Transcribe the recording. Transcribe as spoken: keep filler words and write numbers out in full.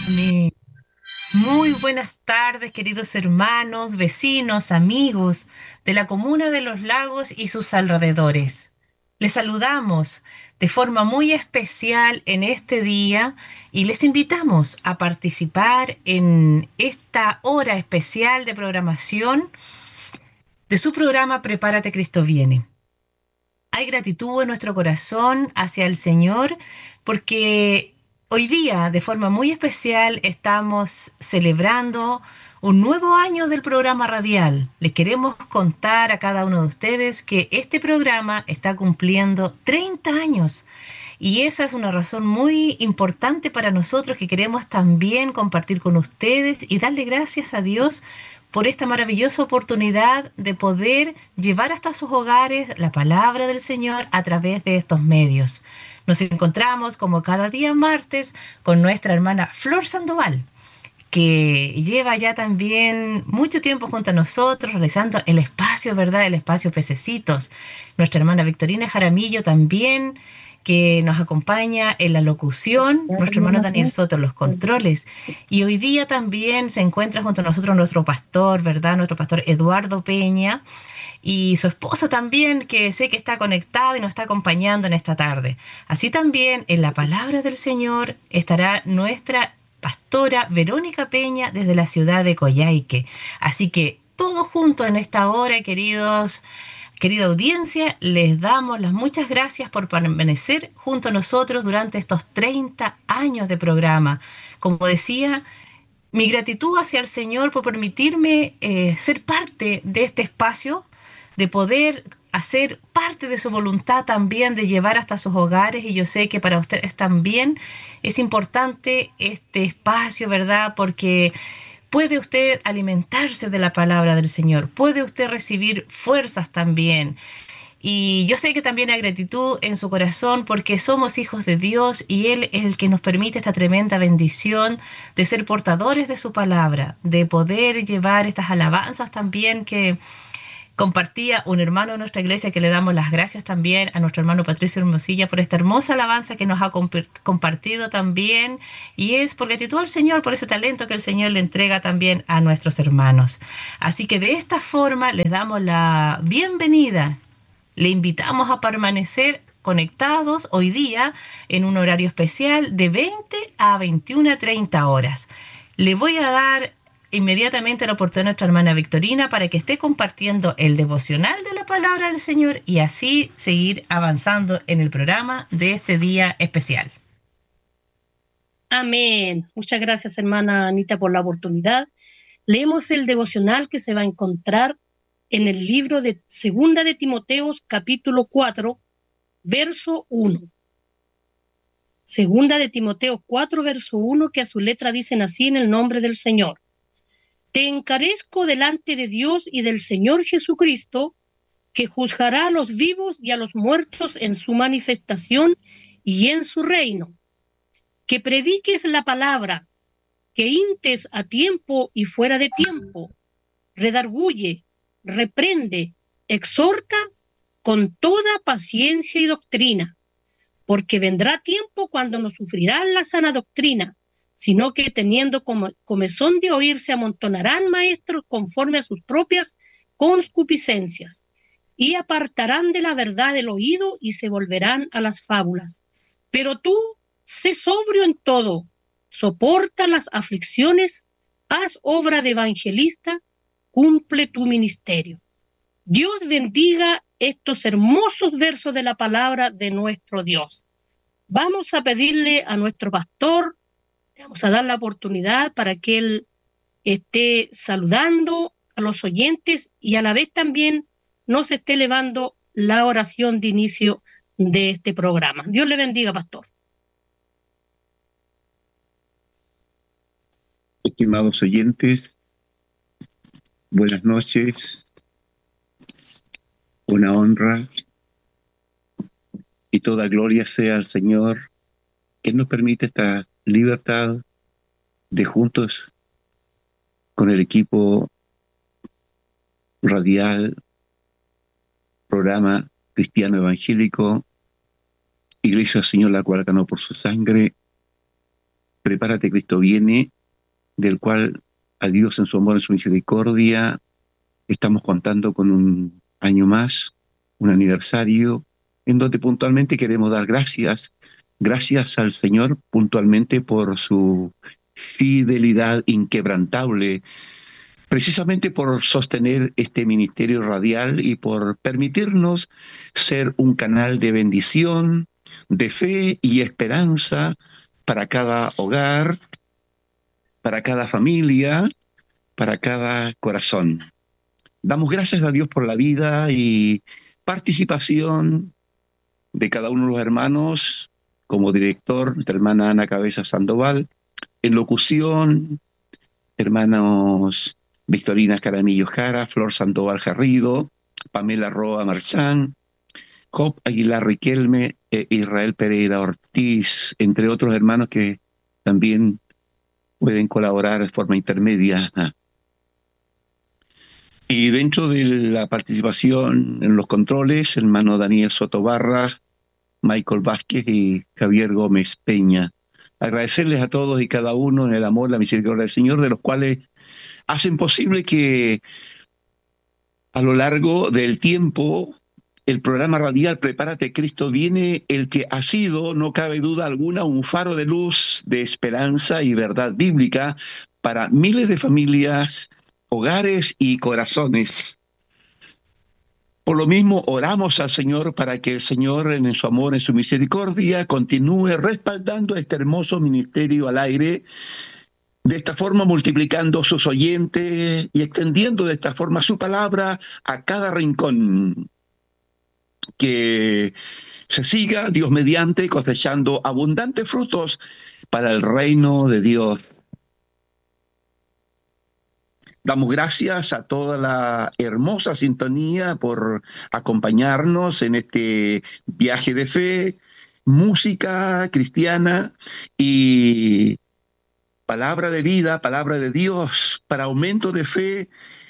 Amén. Muy buenas tardes, queridos hermanos, vecinos, amigos de la comuna de Los Lagos y sus alrededores. Les saludamos de forma muy especial en este día y les invitamos a participar en esta hora especial de programación de su programa Prepárate, Cristo viene. Hay gratitud en nuestro corazón hacia el Señor porque hoy día, de forma muy especial, estamos celebrando un nuevo año del programa radial. Les queremos contar a cada uno de ustedes que este programa está cumpliendo treinta años. Y esa es una razón muy importante para nosotros que queremos también compartir con ustedes y darle gracias a Dios por esta maravillosa oportunidad de poder llevar hasta sus hogares la palabra del Señor a través de estos medios. Nos encontramos como cada día martes con nuestra hermana Flor Sandoval, que lleva ya también mucho tiempo junto a nosotros realizando el espacio, ¿verdad? El espacio Pececitos. Nuestra hermana Victorina Jaramillo también, que nos acompaña en la locución, nuestro hermano Daniel Soto en los controles. Y hoy día también se encuentra junto a nosotros nuestro pastor, ¿verdad? Nuestro pastor Eduardo Peña y su esposa también, que sé que está conectada y nos está acompañando en esta tarde. Así también en la palabra del Señor estará nuestra pastora Verónica Peña desde la ciudad de Coyhaique. Así que todos juntos en esta hora, queridos, querida audiencia, les damos las muchas gracias por permanecer junto a nosotros durante estos treinta años de programa. Como decía, mi gratitud hacia el Señor por permitirme eh, ser parte de este espacio, de poder hacer parte de su voluntad también, de llevar hasta sus hogares. Y yo sé que para ustedes también es importante este espacio, ¿verdad? Porque puede usted alimentarse de la palabra del Señor, puede usted recibir fuerzas también. Y yo sé que también hay gratitud en su corazón porque somos hijos de Dios y Él es el que nos permite esta tremenda bendición de ser portadores de su palabra, de poder llevar estas alabanzas también que compartía un hermano de nuestra iglesia, que le damos las gracias también a nuestro hermano Patricio Hermosilla por esta hermosa alabanza que nos ha comp- compartido también, y es por gratitud al Señor, por ese talento que el Señor le entrega también a nuestros hermanos. Así que de esta forma les damos la bienvenida, le invitamos a permanecer conectados hoy día en un horario especial de veinte a veintiuna a treinta horas. Le voy a dar inmediatamente la oportunidad a nuestra hermana Victorina para que esté compartiendo el devocional de la palabra del Señor y así seguir avanzando en el programa de este día especial. Amén. Muchas gracias, hermana Anita, por la oportunidad. Leemos el devocional que se va a encontrar en el libro de Segunda de Timoteos, capítulo cuatro, verso uno. Segunda de Timoteo cuatro, verso uno, que a su letra dicen así en el nombre del Señor. Te encarezco delante de Dios y del Señor Jesucristo, que juzgará a los vivos y a los muertos en su manifestación y en su reino. Que prediques la palabra, que intes a tiempo y fuera de tiempo, redarguye, reprende, exhorta con toda paciencia y doctrina, porque vendrá tiempo cuando no sufrirán la sana doctrina, sino que teniendo como comezón de oír se amontonarán maestros conforme a sus propias concupiscencias, y apartarán de la verdad el oído y se volverán a las fábulas. Pero tú, sé sobrio en todo, soporta las aflicciones, haz obra de evangelista, cumple tu ministerio. Dios bendiga estos hermosos versos de la palabra de nuestro Dios. Vamos a pedirle a nuestro pastor, le vamos a dar la oportunidad para que él esté saludando a los oyentes y a la vez también nos esté elevando la oración de inicio de este programa. Dios le bendiga, pastor. Estimados oyentes, buenas noches, una honra y toda gloria sea al Señor, que nos permite esta libertad de juntos con el equipo radial, programa cristiano evangélico, Iglesia del Señor, la cual ganó por su sangre, Prepárate, Cristo viene, del cual a Dios en su amor, en su misericordia, estamos contando con un año más, un aniversario, en donde puntualmente queremos dar gracias, gracias al Señor puntualmente por su fidelidad inquebrantable, precisamente por sostener este ministerio radial y por permitirnos ser un canal de bendición, de fe y esperanza para cada hogar, para cada familia, para cada corazón. Damos gracias a Dios por la vida y participación de cada uno de los hermanos, como director, nuestra hermana Ana Cabeza Sandoval, en locución, hermanos Victorina Caramillo Jara, Flor Sandoval Jarrido, Pamela Roa Marchán, Job Aguilar Riquelme e Israel Pereira Ortiz, entre otros hermanos que también pueden colaborar de forma intermedia. Y dentro de la participación en los controles, el hermano Daniel Sotobarra, Michael Vázquez y Javier Gómez Peña. Agradecerles a todos y cada uno en el amor, la misericordia del Señor, de los cuales hacen posible que a lo largo del tiempo el programa radial Prepárate, Cristo viene, el que ha sido, no cabe duda alguna, un faro de luz, de esperanza y verdad bíblica para miles de familias, hogares y corazones. Por lo mismo, oramos al Señor para que el Señor, en su amor, en su misericordia, continúe respaldando este hermoso ministerio al aire, de esta forma multiplicando sus oyentes y extendiendo de esta forma su palabra a cada rincón. Que se siga, Dios mediante, cosechando abundantes frutos para el reino de Dios. Damos gracias a toda la hermosa sintonía por acompañarnos en este viaje de fe, música cristiana y palabra de vida, palabra de Dios para aumento de fe